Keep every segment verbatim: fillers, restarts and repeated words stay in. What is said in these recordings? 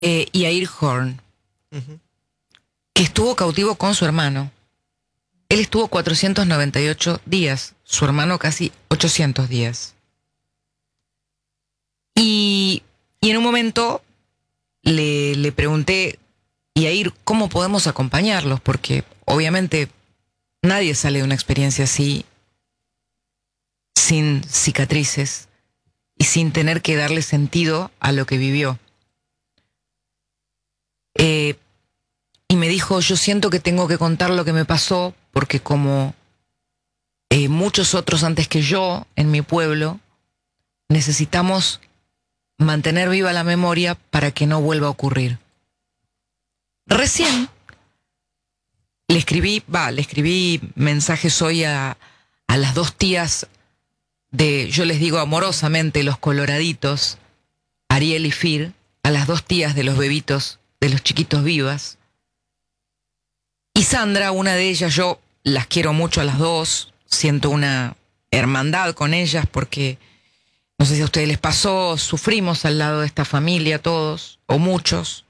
eh, Yair Horn, uh-huh. que estuvo cautivo con su hermano. Él estuvo cuatrocientos noventa y ocho días, su hermano casi ochocientos días. Y, y en un momento le, le pregunté, Yair, ¿cómo podemos acompañarlos? Porque obviamente nadie sale de una experiencia así sin cicatrices y sin tener que darle sentido a lo que vivió. Eh, y me dijo, yo siento que tengo que contar lo que me pasó porque como eh, muchos otros antes que yo en mi pueblo, necesitamos mantener viva la memoria para que no vuelva a ocurrir. Recién le escribí, va, le escribí mensajes hoy a, a las dos tías de, yo les digo amorosamente, los coloraditos, Ariel y Fir, a las dos tías de los bebitos, de los chiquitos vivas. Y Sandra, una de ellas, yo las quiero mucho a las dos, siento una hermandad con ellas porque, no sé si a ustedes les pasó, sufrimos al lado de esta familia todos, o muchos.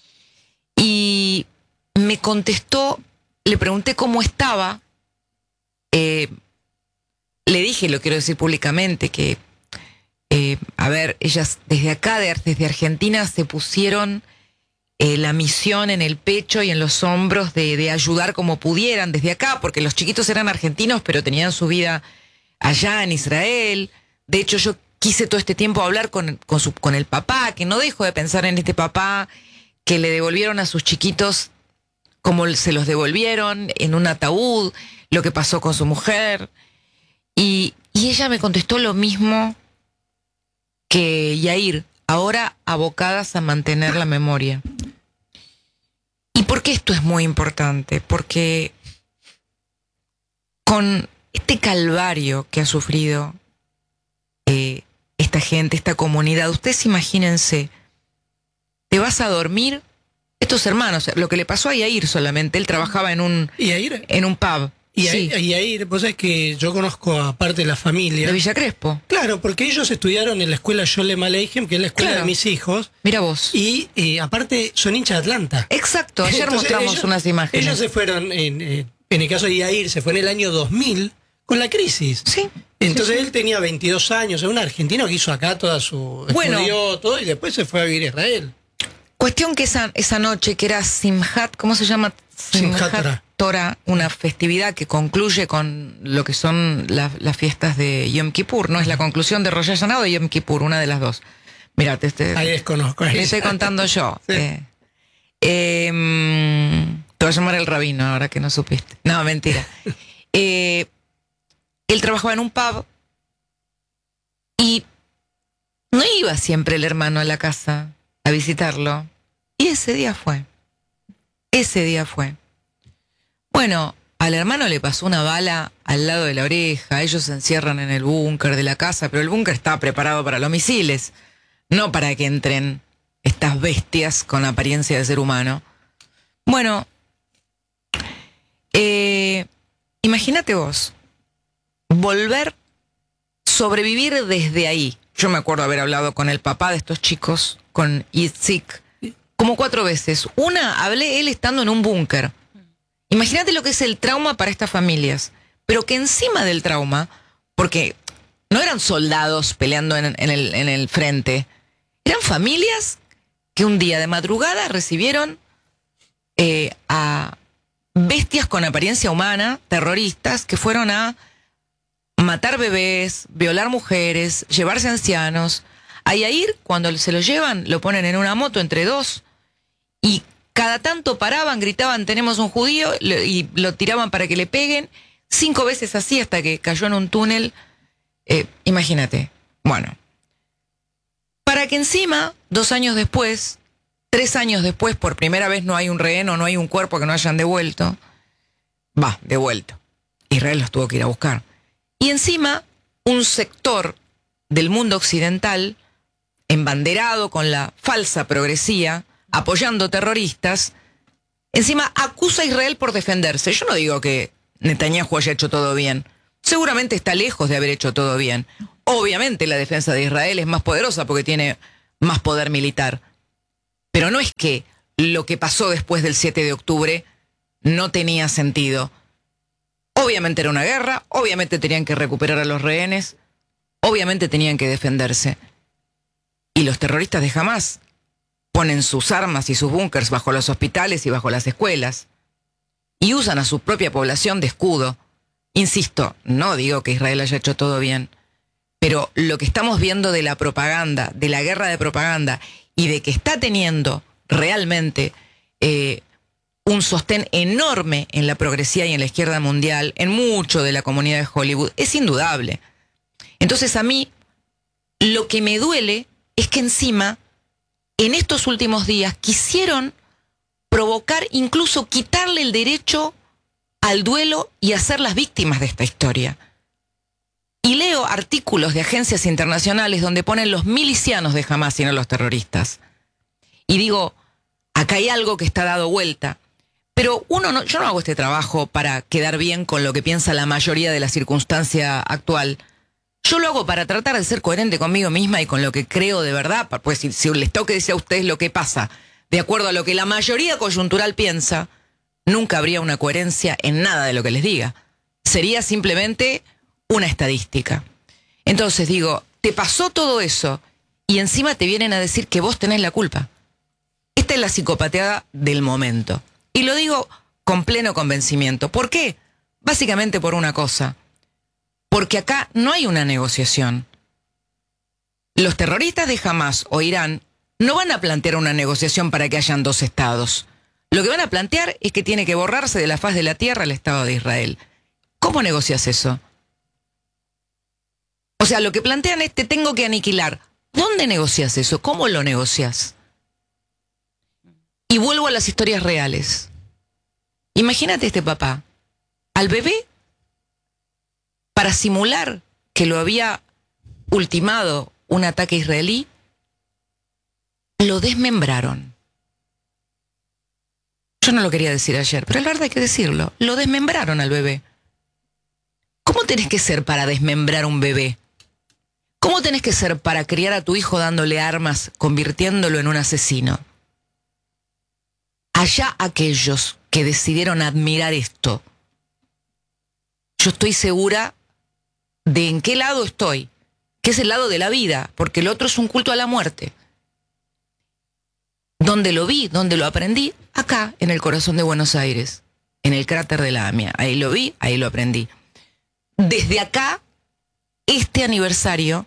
Y me contestó, le pregunté cómo estaba, eh, le dije, lo quiero decir públicamente, que, eh, a ver, ellas desde acá, de, desde Argentina, se pusieron eh, la misión en el pecho y en los hombros de, de ayudar como pudieran desde acá, porque los chiquitos eran argentinos, pero tenían su vida allá en Israel. De hecho, yo quise todo este tiempo hablar con, con, su, con el papá, que no dejo de pensar en este papá, que le devolvieron a sus chiquitos como se los devolvieron, en un ataúd, lo que pasó con su mujer. Y, y ella me contestó lo mismo que Yair, ahora abocadas a mantener la memoria. ¿Y por qué esto es muy importante? Porque con este calvario que ha sufrido eh, esta gente, esta comunidad, ustedes imagínense, te vas a dormir, estos hermanos, lo que le pasó a Yair solamente, él trabajaba en un, Yair, en un pub. Y sí. Yair, vos sabés que yo conozco a parte de la familia. ¿De Villa Crespo? Claro, porque ellos estudiaron en la escuela Sholem Aleichem, que es la escuela claro. de mis hijos. Mira vos. Y eh, aparte son hinchas de Atlanta. Exacto, ayer Entonces, mostramos ellos, unas imágenes. Ellos se fueron, en, en el caso de Yair, se fue en el año dos mil con la crisis. Sí. Entonces sí, sí. él tenía veintidós años, era un argentino que hizo acá toda su... Bueno, estudió todo y después se fue a vivir a Israel. Cuestión que esa, esa noche, que era Simhat, ¿cómo se llama? Simhat Torah. Torah, una festividad que concluye con lo que son la, las fiestas de Yom Kippur, ¿no? Es la conclusión de Rosh Hashanah o de Yom Kippur, una de las dos. Mirá, te, te, Ahí desconozco. Te estoy contando yo. Sí. Eh, eh, te voy a llamar el rabino ahora que no supiste. No, mentira. eh, él trabajaba en un pub y no iba siempre el hermano a la casa a visitarlo. Y ese día fue. Ese día fue. Bueno, al hermano le pasó una bala al lado de la oreja. Ellos se encierran en el búnker de la casa, pero el búnker está preparado para los misiles, no para que entren estas bestias con apariencia de ser humano. Bueno, eh, imagínate vos, volver, sobrevivir desde ahí. Yo me acuerdo haber hablado con el papá de estos chicos, con Itzik, como cuatro veces. Una, hablé él estando en un búnker. Imagínate lo que es el trauma para estas familias. Pero que encima del trauma, porque no eran soldados peleando en, en, el, en el frente, eran familias que un día de madrugada recibieron eh, a bestias con apariencia humana, terroristas, que fueron a matar bebés, violar mujeres, llevarse ancianos. A Yair, cuando se lo llevan, lo ponen en una moto entre dos y cada tanto paraban, gritaban, tenemos un judío, y lo tiraban para que le peguen, cinco veces así hasta que cayó en un túnel. Eh, imagínate. Bueno, para que encima, dos años después, tres años después, por primera vez no hay un rehén o no hay un cuerpo que no hayan devuelto, va, devuelto. Israel los tuvo que ir a buscar. Y encima, un sector del mundo occidental, embanderado con la falsa progresía, apoyando terroristas, encima acusa a Israel por defenderse. Yo no digo que Netanyahu haya hecho todo bien. Seguramente está lejos de haber hecho todo bien. Obviamente la defensa de Israel es más poderosa porque tiene más poder militar. Pero no es que lo que pasó después del siete de octubre no tenía sentido. Obviamente era una guerra, obviamente tenían que recuperar a los rehenes, obviamente tenían que defenderse. Y los terroristas de Hamás ponen sus armas y sus búnkers bajo los hospitales y bajo las escuelas y usan a su propia población de escudo. Insisto, no digo que Israel haya hecho todo bien, pero lo que estamos viendo de la propaganda, de la guerra de propaganda y de que está teniendo realmente eh, un sostén enorme en la progresía y en la izquierda mundial, en mucho de la comunidad de Hollywood, es indudable. Entonces a mí lo que me duele es que encima en estos últimos días quisieron provocar, incluso quitarle el derecho al duelo y a ser las víctimas de esta historia. Y leo artículos de agencias internacionales donde ponen los milicianos de Hamás y no los terroristas. Y digo, acá hay algo que está dado vuelta. Pero uno no, yo no hago este trabajo para quedar bien con lo que piensa la mayoría de la circunstancia actual. Yo lo hago para tratar de ser coherente conmigo misma y con lo que creo de verdad. Pues si, si les toque decir a ustedes lo que pasa, de acuerdo a lo que la mayoría coyuntural piensa, nunca habría una coherencia en nada de lo que les diga. Sería simplemente una estadística. Entonces digo, te pasó todo eso y encima te vienen a decir que vos tenés la culpa. Esta es la psicopateada del momento. Y lo digo con pleno convencimiento. ¿Por qué? Básicamente por una cosa. Porque acá no hay una negociación. Los terroristas de Hamás o Irán no van a plantear una negociación para que hayan dos estados. Lo que van a plantear es que tiene que borrarse de la faz de la tierra el Estado de Israel. ¿Cómo negocias eso? O sea, lo que plantean es te tengo que aniquilar. ¿Dónde negocias eso? ¿Cómo lo negocias? Y vuelvo a las historias reales. Imagínate este papá. Al bebé, para simular que lo había ultimado un ataque israelí, lo desmembraron. Yo no lo quería decir ayer, pero la verdad hay que decirlo. Lo desmembraron al bebé. ¿Cómo tenés que ser para desmembrar un bebé? ¿Cómo tenés que ser para criar a tu hijo dándole armas, convirtiéndolo en un asesino? Allá aquellos que decidieron admirar esto, yo estoy segura de en qué lado estoy, que es el lado de la vida, porque el otro es un culto a la muerte. ¿Dónde lo vi? ¿Dónde lo aprendí? Acá, en el corazón de Buenos Aires, en el cráter de la AMIA. Ahí lo vi, ahí lo aprendí. Desde acá, este aniversario,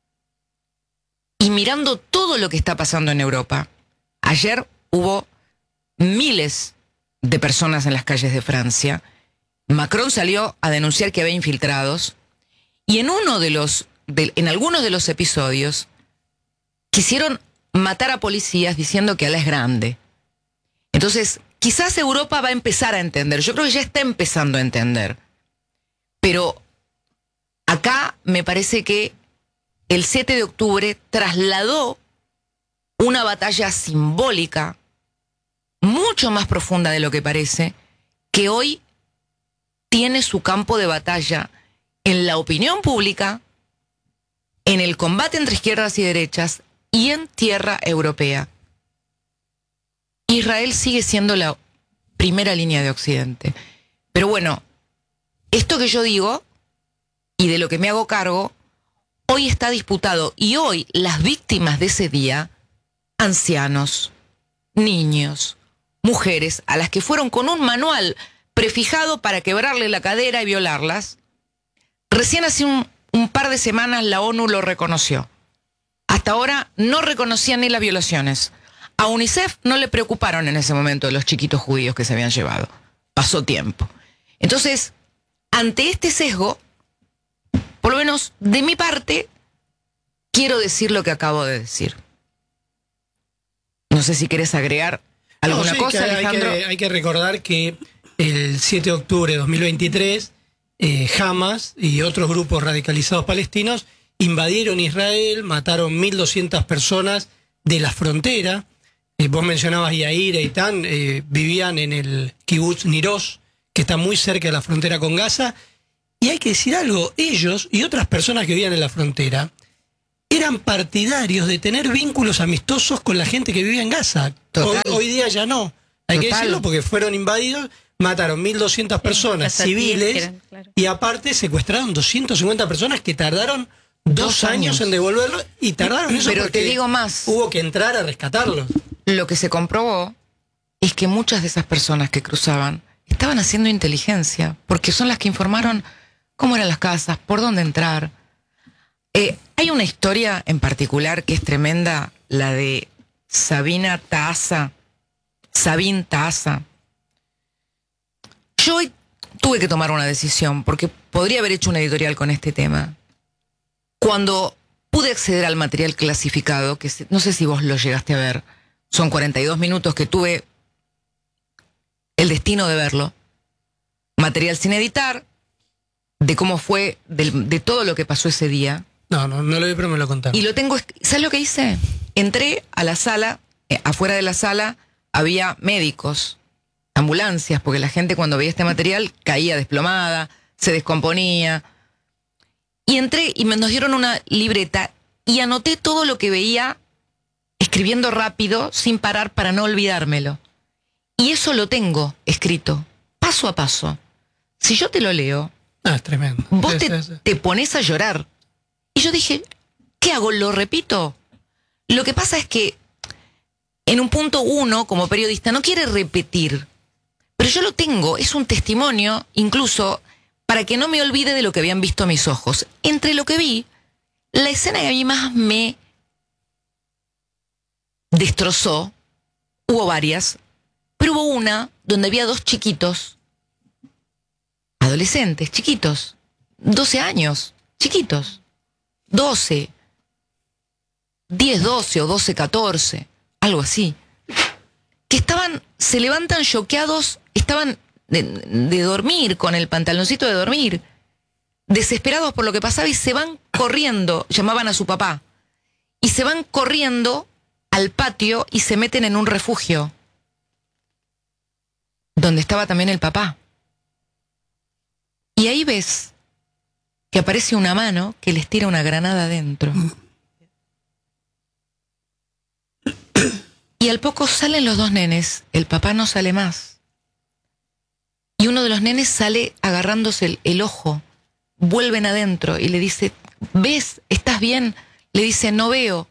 y mirando todo lo que está pasando en Europa, ayer hubo miles de personas en las calles de Francia. Macron salió a denunciar que había infiltrados, y en uno de los, de, en algunos de los episodios, quisieron matar a policías diciendo que Alá es grande. Entonces, quizás Europa va a empezar a entender. Yo creo que ya está empezando a entender. Pero acá me parece que el siete de octubre trasladó una batalla simbólica mucho más profunda de lo que parece, que hoy tiene su campo de batalla en la opinión pública, en el combate entre izquierdas y derechas y en tierra europea. Israel sigue siendo la primera línea de Occidente. Pero bueno, esto que yo digo y de lo que me hago cargo, hoy está disputado y hoy las víctimas de ese día, ancianos, niños, mujeres, a las que fueron con un manual prefijado para quebrarle la cadera y violarlas, recién hace un, un par de semanas la ONU lo reconoció. Hasta ahora no reconocían ni las violaciones. A UNICEF no le preocuparon en ese momento los chiquitos judíos que se habían llevado. Pasó tiempo. Entonces, ante este sesgo, por lo menos de mi parte, quiero decir lo que acabo de decir. No sé si querés agregar alguna no, sí, cosa, hay, Alejandro. Hay que, hay que recordar que el siete de octubre de dos mil veintitrés, eh, Hamas y otros grupos radicalizados palestinos invadieron Israel, mataron mil doscientas personas de la frontera. Eh, vos mencionabas Yair e Eitan, eh, vivían en el kibutz Niroz, que está muy cerca de la frontera con Gaza. Y hay que decir algo, ellos y otras personas que vivían en la frontera eran partidarios de tener vínculos amistosos con la gente que vivía en Gaza. Hoy, hoy día ya no. Hay Total. que decirlo porque fueron invadidos, mataron mil doscientas personas sí, civiles eran, claro. y aparte secuestraron doscientas cincuenta personas que tardaron dos, dos años. años en devolverlo y tardaron eso Pero te digo más. Hubo que entrar a rescatarlos. Lo que se comprobó es que muchas de esas personas que cruzaban estaban haciendo inteligencia, porque son las que informaron cómo eran las casas, por dónde entrar. Eh, hay una historia en particular que es tremenda, la de Sabina Taza, Sabine Taza. Yo hoy tuve que tomar una decisión, porque podría haber hecho una editorial con este tema. Cuando pude acceder al material clasificado, que no sé si vos lo llegaste a ver, son cuarenta y dos minutos que tuve el destino de verlo, material sin editar, de cómo fue, de, de todo lo que pasó ese día. No, no, no lo vi, pero me lo contaron. Y lo tengo, ¿sabes lo que hice? Entré a la sala, eh, afuera de la sala había médicos, ambulancias, porque la gente cuando veía este material caía desplomada, se descomponía. Y entré y me, nos dieron una libreta y anoté todo lo que veía, escribiendo rápido, sin parar, para no olvidármelo. Y eso lo tengo escrito, paso a paso. Si yo te lo leo, ah, es tremendo. Vos sí, te, sí, sí. te pones a llorar. Y yo dije, ¿qué hago? ¿Lo repito? Lo que pasa es que en un punto uno, como periodista, no quiere repetir. Pero yo lo tengo, es un testimonio, incluso, para que no me olvide de lo que habían visto mis ojos. Entre lo que vi, la escena que a mí más me destrozó, hubo varias, pero hubo una donde había dos chiquitos, adolescentes, chiquitos, doce años, chiquitos, doce, diez, doce o doce, catorce, algo así, que estaban, se levantan choqueados, estaban de, de dormir, con el pantaloncito de dormir, desesperados por lo que pasaba y se van corriendo, llamaban a su papá, y se van corriendo al patio y se meten en un refugio, donde estaba también el papá. Y ahí ves que aparece una mano que les tira una granada adentro. Y al poco salen los dos nenes, el papá no sale más. Y uno de los nenes sale agarrándose el, el ojo, vuelven adentro y le dice, ¿ves? ¿Estás bien? Le dice, no veo.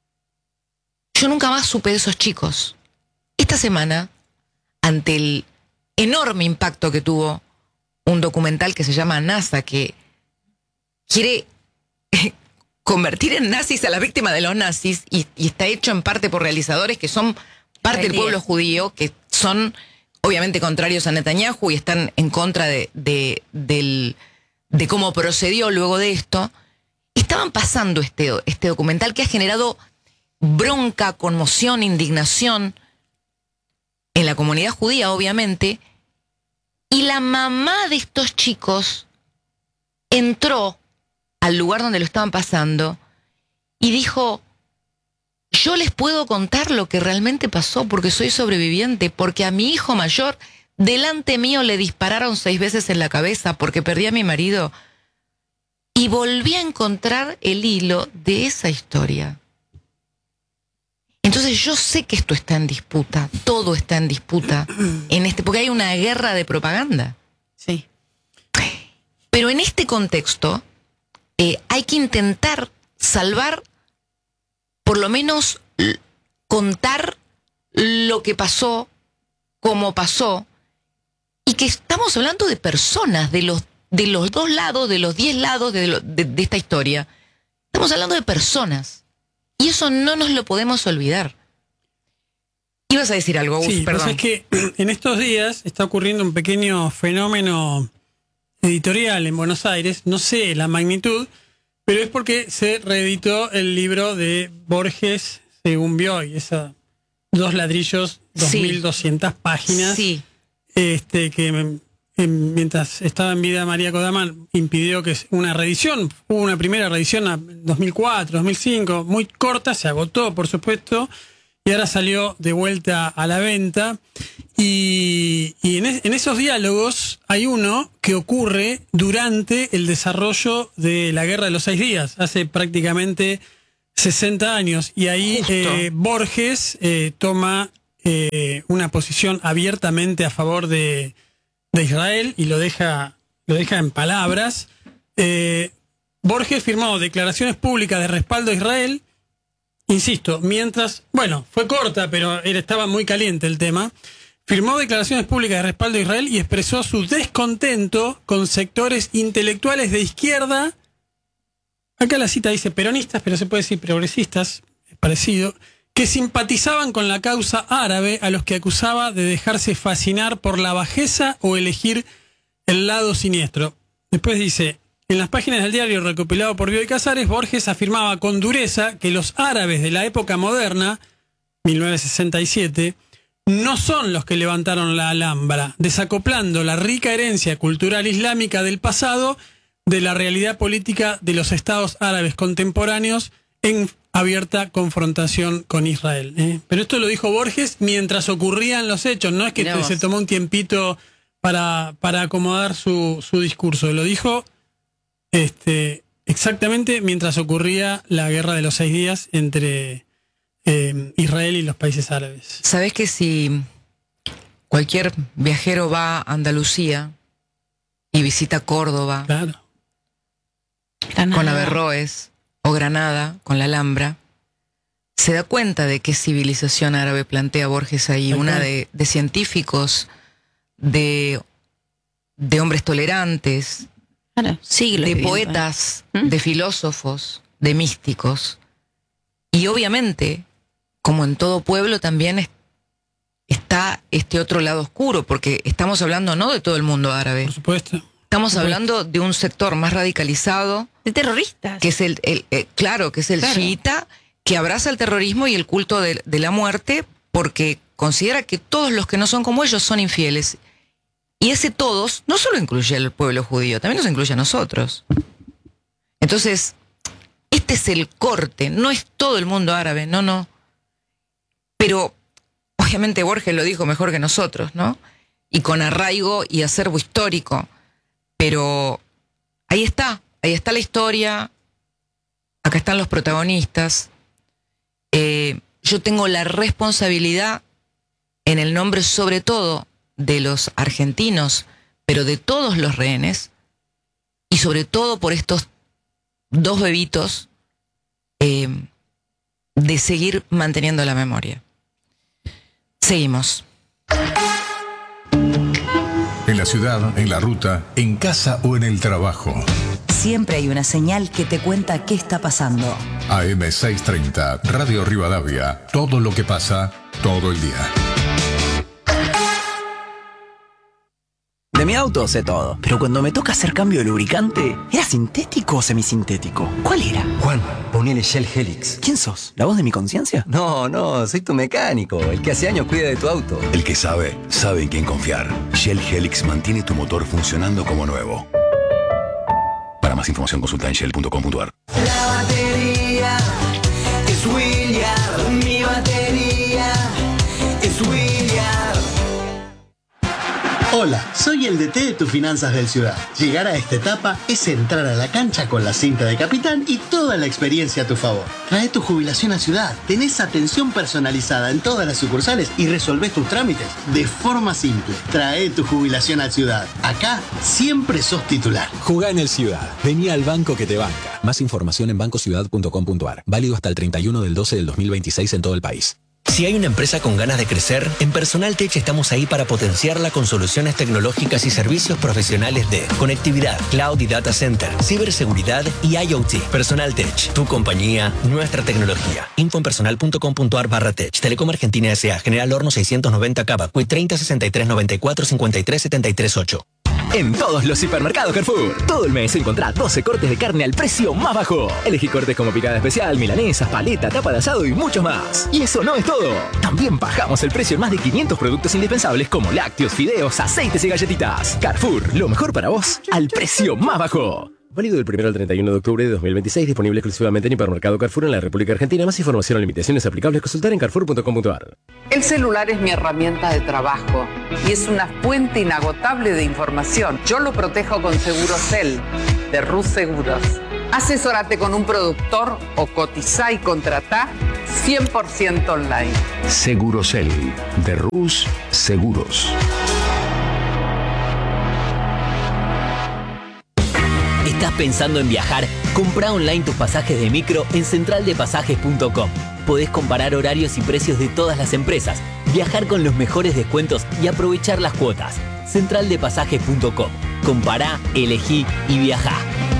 Yo nunca más supe de esos chicos. Esta semana, ante el enorme impacto que tuvo un documental que se llama NASA, que quiere convertir en nazis a la víctima de los nazis, y, y está hecho en parte por realizadores que son parte del pueblo judío, que son obviamente contrarios a Netanyahu y están en contra de, de, del, de cómo procedió luego de esto. Estaban pasando este, este documental que ha generado bronca, conmoción, indignación en la comunidad judía, obviamente, y la mamá de estos chicos entró al lugar donde lo estaban pasando y dijo, yo les puedo contar lo que realmente pasó porque soy sobreviviente, porque a mi hijo mayor delante mío le dispararon seis veces en la cabeza porque perdí a mi marido, y volví a encontrar el hilo de esa historia. Entonces yo sé que esto está en disputa, todo está en disputa en este, porque hay una guerra de propaganda. Sí. Pero en este contexto eh, hay que intentar salvar, por lo menos contar lo que pasó, cómo pasó, y que estamos hablando de personas, de los, de los dos lados, de los diez lados de, lo, de, de esta historia. Estamos hablando de personas. Y eso no nos lo podemos olvidar. Ibas a decir algo, Gus, sí, perdón. Sí, es que en estos días está ocurriendo un pequeño fenómeno editorial en Buenos Aires, no sé la magnitud, pero es porque se reeditó el libro de Borges, según Bioy, esos dos ladrillos, dos mil doscientas sí. páginas, sí. este que en, mientras estaba en vida María Kodama impidió que una reedición, hubo una primera reedición en dos mil cuatro, dos mil cinco, muy corta, se agotó por supuesto, y ahora salió de vuelta a la venta. Y, y en, es, en esos diálogos hay uno que ocurre durante el desarrollo de la Guerra de los Seis Días, hace prácticamente sesenta años. Y ahí eh, Borges eh, toma eh, una posición abiertamente a favor de, de Israel y lo deja, lo deja en palabras. Eh, Borges firmó declaraciones públicas de respaldo a Israel. Insisto, mientras, bueno, fue corta, pero era, estaba muy caliente el tema. Firmó declaraciones públicas de respaldo a Israel y expresó su descontento con sectores intelectuales de izquierda. Acá la cita dice peronistas, pero se puede decir progresistas, es parecido, que simpatizaban con la causa árabe, a los que acusaba de dejarse fascinar por la bajeza o elegir el lado siniestro. Después dice, en las páginas del diario recopilado por Bioy Casares, Borges afirmaba con dureza que los árabes de la época moderna, mil novecientos sesenta y siete, no son los que levantaron la Alhambra, desacoplando la rica herencia cultural islámica del pasado de la realidad política de los estados árabes contemporáneos en abierta confrontación con Israel. ¿eh? Pero esto lo dijo Borges mientras ocurrían los hechos, no es que se tomó un tiempito para, para acomodar su, su discurso, lo dijo este, exactamente mientras ocurría la guerra de los seis días entre eh, Israel y los países árabes. ¿Sabés que si cualquier viajero va a Andalucía y visita Córdoba, claro, con Averroes, o Granada, con la Alhambra, se da cuenta de qué civilización árabe plantea Borges ahí? Okay. Una de, de científicos, de, de hombres tolerantes, claro, siglos de viviendo, poetas, ¿eh? de filósofos, de místicos. Y obviamente, como en todo pueblo, también es, está este otro lado oscuro, porque estamos hablando no de todo el mundo árabe. Por supuesto. Estamos hablando de un sector más radicalizado. De terroristas. Que es el, el, el claro, que es el claro. chiita, que abraza el terrorismo y el culto de, de la muerte, porque considera que todos los que no son como ellos son infieles. Y ese todos no solo incluye al pueblo judío, también nos incluye a nosotros. Entonces, este es el corte, no es todo el mundo árabe, no, no. Pero, obviamente Borges lo dijo mejor que nosotros, ¿no? Y con arraigo y acervo histórico. Pero ahí está, ahí está la historia, acá están los protagonistas. Eh, yo tengo la responsabilidad, en el nombre sobre todo de los argentinos, pero de todos los rehenes, y sobre todo por estos dos bebitos, eh, de seguir manteniendo la memoria. Seguimos. En la ciudad, en la ruta, en casa o en el trabajo. Siempre hay una señal que te cuenta qué está pasando. A M seiscientos treinta, Radio Rivadavia. Todo lo que pasa, todo el día. De mi auto sé todo, pero cuando me toca hacer cambio de lubricante, ¿era sintético o semisintético? ¿Cuál era? Juan, ponele Shell Helix. ¿Quién sos? ¿La voz de mi conciencia? No, no, soy tu mecánico, el que hace años cuida de tu auto. El que sabe, sabe en quién confiar. Shell Helix mantiene tu motor funcionando como nuevo. Para más información consulta en shell punto com punto a r. La batería es William, mi batería es William. Hola, soy el D T de tus finanzas del Ciudad. Llegar a esta etapa es entrar a la cancha con la cinta de capitán y toda la experiencia a tu favor. Trae tu jubilación a Ciudad, tenés atención personalizada en todas las sucursales y resolvés tus trámites de forma simple. Trae tu jubilación a Ciudad. Acá siempre sos titular. Jugá en el Ciudad. Vení al banco que te banca. Más información en banco ciudad punto com punto a r. Válido hasta el treinta y uno del doce del dos mil veintiséis en todo el país. Si hay una empresa con ganas de crecer, en Personal Tech estamos ahí para potenciarla con soluciones tecnológicas y servicios profesionales de conectividad, cloud y data center, ciberseguridad y I O T. Personal Tech, tu compañía, nuestra tecnología. Info en personal punto com punto a r barra tech. Telecom Argentina S A. General Horno seiscientos noventa Cava. Q treinta sesenta y tres noventa y cuatro cincuenta y tres setenta y tres ocho. En todos los hipermercados Carrefour, todo el mes encontrá doce cortes de carne al precio más bajo. Elegí cortes como picada especial, milanesas, paleta, tapa de asado y mucho más. Y eso no es todo. También bajamos el precio en más de quinientos productos indispensables como lácteos, fideos, aceites y galletitas. Carrefour, lo mejor para vos al precio más bajo. Válido del primero al treinta y uno de octubre de dos mil veintiséis, disponible exclusivamente en Hipermercado Carrefour en la República Argentina. Más información o limitaciones aplicables, consultar en carrefour punto com punto a r. El celular es mi herramienta de trabajo y es una fuente inagotable de información. Yo lo protejo con Segurocel, de Rus Seguros. Asesórate con un productor o cotizá y contratá cien por ciento online. Segurosel, de Rus Seguros. ¿Estás pensando en viajar? Comprá online tus pasajes de micro en central de pasajes punto com. Podés comparar horarios y precios de todas las empresas, viajar con los mejores descuentos y aprovechar las cuotas. central de pasajes punto com. Compará, elegí y viajá.